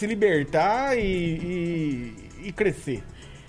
se libertar e crescer?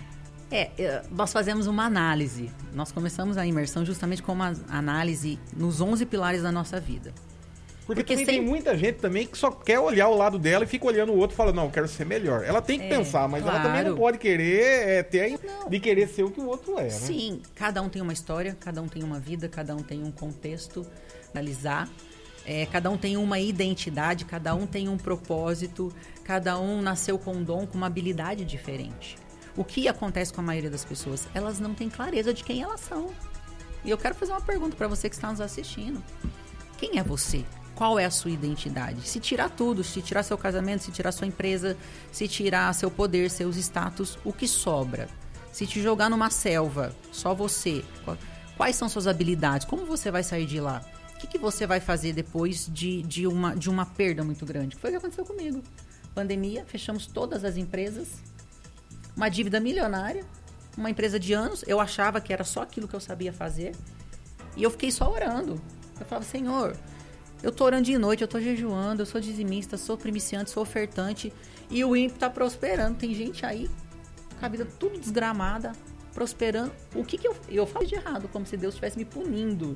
Nós fazemos uma análise. Nós começamos a imersão justamente com uma análise nos 11 pilares da nossa vida. Porque também tem muita gente também que só quer olhar o lado dela e fica olhando o outro e fala, não, eu quero ser melhor. Ela tem que pensar, mas claro. ela também não pode querer de querer ser o que o outro é, né? Sim, cada um tem uma história, cada um tem uma vida, cada um tem um contexto, analisar. Cada um tem uma identidade, cada um tem um propósito, cada um nasceu com um dom, com uma habilidade diferente. O que acontece com a maioria das pessoas? Elas não têm clareza de quem elas são. E eu quero fazer uma pergunta para você que está nos assistindo. Quem é você? Qual é a sua identidade? Se tirar tudo, se tirar seu casamento, se tirar sua empresa, se tirar seu poder, seus status, o que sobra? Se te jogar numa selva, só você, quais são suas habilidades? Como você vai sair de lá? O que você vai fazer depois de uma perda muito grande? Foi o que aconteceu comigo. Pandemia, fechamos todas as empresas, uma dívida milionária, uma empresa de anos, eu achava que era só aquilo que eu sabia fazer, e eu fiquei só orando. Eu falava, Senhor, eu tô orando de noite, eu tô jejuando, eu sou dizimista, sou primiciante, sou ofertante, e o ímpio tá prosperando. Tem gente aí com a vida tudo desgramada, prosperando. O que eu faço de errado? Como se Deus estivesse me punindo.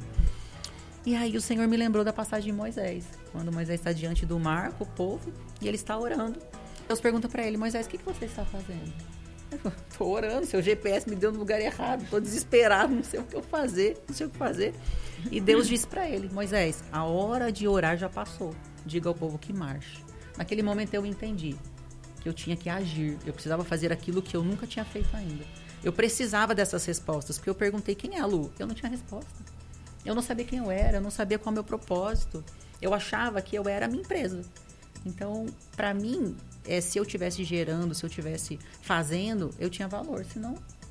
E aí o Senhor me lembrou da passagem de Moisés. Quando Moisés está diante do mar, com o povo, e ele está orando. Deus pergunta para ele, Moisés, o que você está fazendo? Eu falo, tô orando, seu GPS me deu no lugar errado, tô desesperado, não sei o que fazer. E Deus disse para ele, Moisés, a hora de orar já passou, diga ao povo que marche. Naquele momento eu entendi que eu tinha que agir, eu precisava fazer aquilo que eu nunca tinha feito ainda. Eu precisava dessas respostas, porque eu perguntei, quem é a Lu? Eu não tinha resposta. Eu não sabia quem eu era, eu não sabia qual é o meu propósito. Eu achava que eu era a minha empresa. Então, para mim, se eu estivesse gerando, se eu estivesse fazendo, eu tinha valor, senão...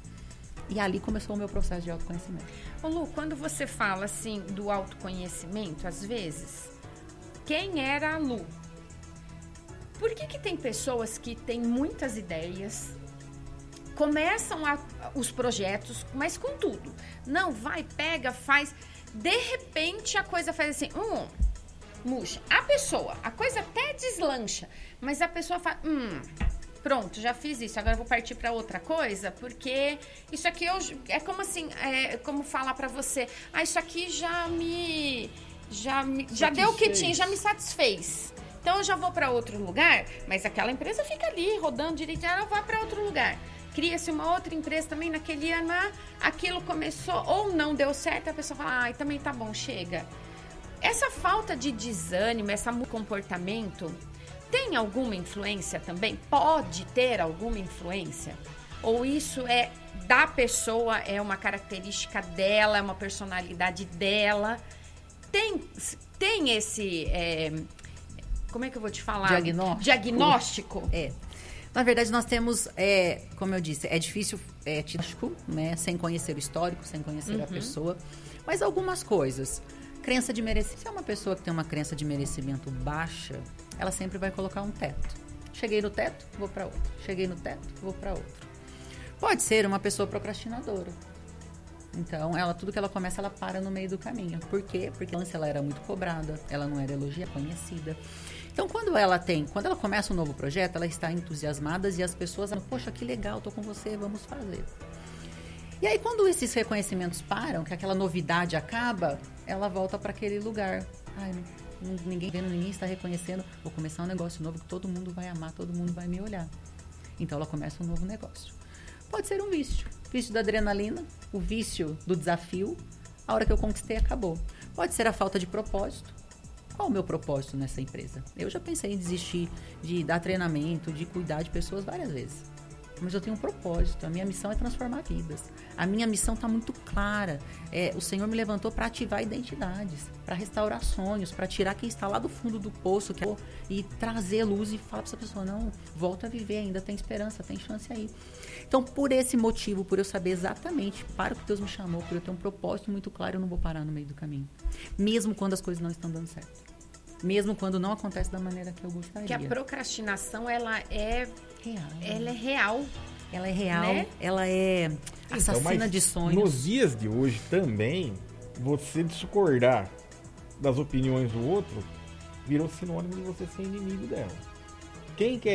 E ali começou o meu processo de autoconhecimento. Ô Lu, quando você fala assim do autoconhecimento, às vezes, quem era a Lu? Por que tem pessoas que têm muitas ideias, começam os projetos, mas com tudo. Não, vai, pega, faz. De repente, a coisa faz assim, murcha. A coisa até deslancha, mas a pessoa fala, pronto, já fiz isso, agora eu vou partir para outra coisa, porque isso aqui é como assim, como falar para você, isso aqui já deu o que tinha, já me satisfez. Então eu já vou para outro lugar, mas aquela empresa fica ali rodando direitinho, ela vai para outro lugar. Cria-se uma outra empresa também naquele ano, aquilo começou ou não deu certo, a pessoa fala, também tá bom, chega. Essa falta de desânimo, esse comportamento, tem alguma influência também? Pode ter alguma influência? Ou isso é da pessoa, é uma característica dela, é uma personalidade dela? Tem esse... como é que eu vou te falar? Diagnóstico? Na verdade, nós temos, como eu disse, é difícil, né, sem conhecer o histórico, sem conhecer a pessoa, mas algumas coisas. Crença de merecimento. Se é uma pessoa que tem uma crença de merecimento baixa, ela sempre vai colocar um teto. Cheguei no teto, vou para outro. Cheguei no teto, vou para outro. Pode ser uma pessoa procrastinadora. Então, tudo que ela começa, ela para no meio do caminho. Por quê? Porque antes ela era muito cobrada, ela não era elogiada, conhecida. Então, quando ela começa um novo projeto, ela está entusiasmada e as pessoas falam, poxa, que legal, tô com você, vamos fazer. E aí, quando esses reconhecimentos param, que aquela novidade acaba, ela volta para aquele lugar. Ninguém vendo, ninguém está reconhecendo, vou começar um negócio novo que todo mundo vai amar, todo mundo vai me olhar. Então, ela começa um novo negócio. Pode ser um vício. Vício da adrenalina, o vício do desafio. A hora que eu conquistei, acabou. Pode ser a falta de propósito. Qual o meu propósito nessa empresa? Eu já pensei em desistir de dar treinamento, de cuidar de pessoas várias vezes. Mas eu tenho um propósito. A minha missão é transformar vidas. A minha missão está muito clara. O Senhor me levantou para ativar identidades, para restaurar sonhos, para tirar quem está lá do fundo do poço e trazer luz e falar para essa pessoa, não, volta a viver, ainda tem esperança, tem chance aí. Então, por esse motivo, por eu saber exatamente para o que Deus me chamou, por eu ter um propósito muito claro, eu não vou parar no meio do caminho. Mesmo quando as coisas não estão dando certo. Mesmo quando não acontece da maneira que eu gostaria. Que a procrastinação, ela é real. Ela é real, né? Ela é assassina de sonhos. Nos dias de hoje também, você discordar das opiniões do outro virou sinônimo de você ser inimigo dela. Quem quer